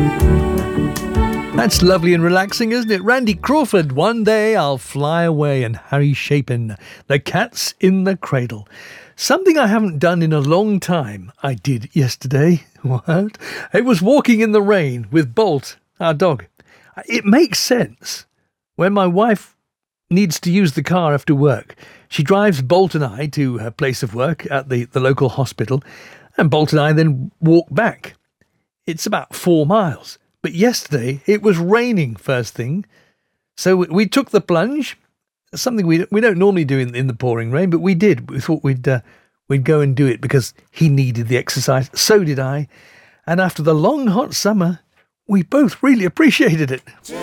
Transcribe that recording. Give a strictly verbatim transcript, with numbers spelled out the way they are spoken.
That's lovely and relaxing, isn't it? Randy Crawford, One Day I'll Fly Away, and Harry Chapin, The Cat's in the Cradle. Something I haven't done in a long time, I did yesterday. What? It was walking in the rain with Bolt, our dog. It makes sense. When my wife needs to use the car after work, she drives Bolt and I to her place of work at the, the local hospital, and Bolt and I then walk back. It's about four miles. But yesterday, it was raining first thing, so we, we took the plunge, something we we don't normally do in, in the pouring rain, but we did. We thought we'd uh, we'd go and do it because he needed the exercise, so did I, and after the long hot summer, we both really appreciated it.